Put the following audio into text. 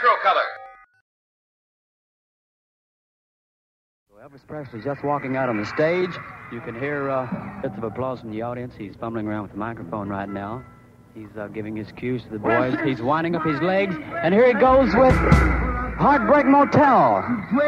Technicolor. Elvis Presley's just walking out on the stage. You can hear bits of applause from the audience. He's fumbling around with the microphone right now. He's giving his cues to the boys. He's winding up his legs. And here he goes with Heartbreak Motel.